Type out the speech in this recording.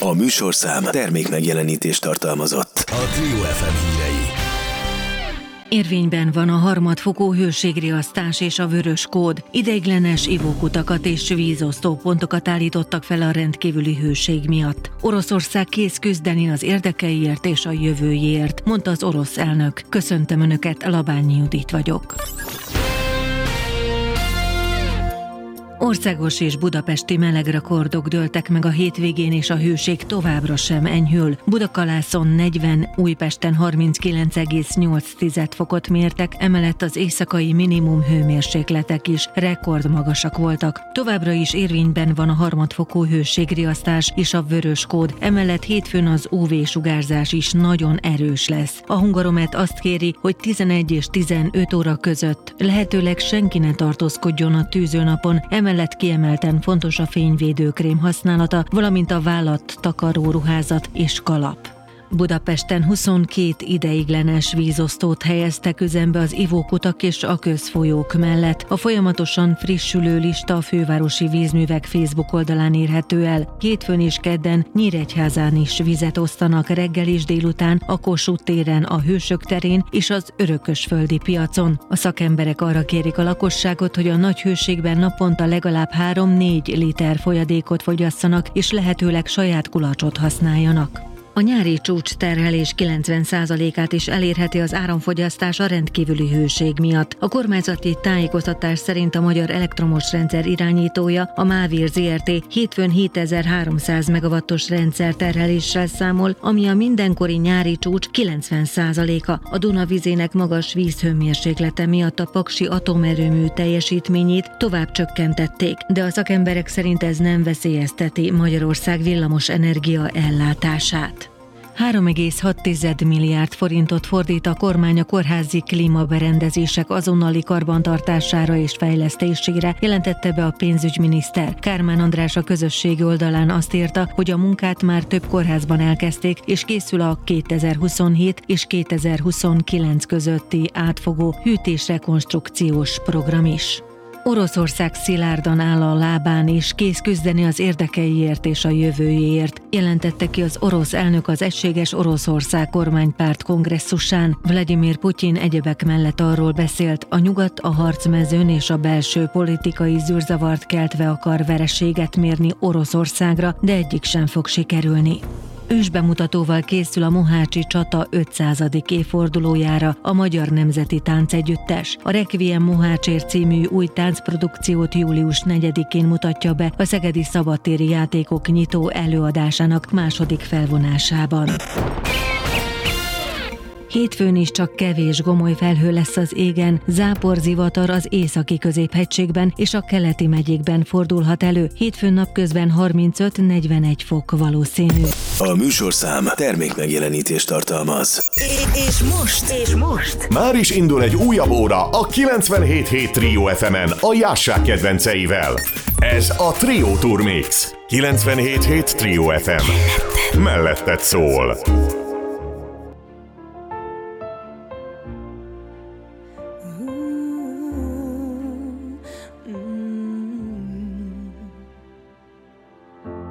A műsorszám termékmegjelenítést tartalmazott. A Trio FM hírei. Érvényben van a harmadfokú hőségriasztás és a vörös kód. Ideiglenes ivókutakat és vízosztó pontokat állítottak fel a rendkívüli hőség miatt. Oroszország kész küzdeni az érdekeiért és a jövőjéért, mondta az orosz elnök. Köszöntöm Önöket, Labányi Judit vagyok. Országos és budapesti melegrekordok dőltek meg a hétvégén, és a hőség továbbra sem enyhül. Budakalászon 40, Újpesten 39,8 fokot mértek, emellett az éjszakai minimum hőmérsékletek is rekordmagasak voltak. Továbbra is érvényben van a harmadfokú hőségriasztás és a vörös kód, emellett hétfőn az UV-sugárzás is nagyon erős lesz. A Hungaromet azt kéri, hogy 11 és 15 óra között lehetőleg senki ne tartózkodjon a tűzőnapon, emellett kiemelten fontos a fényvédőkrém használata, valamint a vállat takaró ruházat és kalap. Budapesten 22 ideiglenes vízosztót helyeztek üzembe az ivókutak és a közfolyók mellett. A folyamatosan frissülő lista a fővárosi vízművek Facebook oldalán érhető el. Hétfőn és kedden Nyíregyházán is vizet osztanak reggel és délután, a Kossuth téren, a Hősök terén és az Örökösföldi piacon. A szakemberek arra kérik a lakosságot, hogy a nagy hőségben naponta legalább 3-4 liter folyadékot fogyasszanak, és lehetőleg saját kulacsot használjanak. A nyári csúcsterhelés 90%-át is elérheti az áramfogyasztás a rendkívüli hőség miatt. A kormányzati tájékoztatás szerint a Magyar Elektromos Rendszer irányítója, a Mávir Zrt. Hétfőn 7300 megawattos rendszerterheléssel számol, ami a mindenkori nyári csúcs 90%-a. A Duna vizének magas vízhőmérséklete miatt a paksi atomerőmű teljesítményét tovább csökkentették, de a szakemberek szerint ez nem veszélyezteti Magyarország villamos energia ellátását. 3,6 milliárd forintot fordít a kormány a kórházi klímaberendezések azonnali karbantartására és fejlesztésére, jelentette be a pénzügyminiszter. Kármán András a közösségi oldalán azt írta, hogy a munkát már több kórházban elkezdték, és készül a 2027 és 2029 közötti átfogó hűtésrekonstrukciós program is. Oroszország szilárdan áll a lábán és kész küzdeni az érdekeiért és a jövőjéért, jelentette ki az orosz elnök az Egységes Oroszország kormánypárt kongresszusán. Vladimir Putyin egyebek mellett arról beszélt, a nyugat a harcmezőn és a belső politikai zűrzavart keltve akar vereséget mérni Oroszországra, de egyik sem fog sikerülni. Ősbemutatóval készül a Mohácsi csata 500. évfordulójára a Magyar Nemzeti Táncegyüttes. A Requiem Mohácsért című új táncprodukciót július 4-én mutatja be a Szegedi Szabadtéri Játékok nyitó előadásának második felvonásában. Hétfőn is csak kevés gomoly felhő lesz az égen, záporzivatar az északi középhegységben és a keleti megyékben fordulhat elő. Hétfőn napközben 35-41 fok valószínű. A műsorszám termékmegjelenítést tartalmaz. És most már is indul egy újabb óra a 97.7 Trio FM-en a Jássák kedvenceivel. Ez a Trio Tour Mix. 97.7 Trio FM. Melletted szól.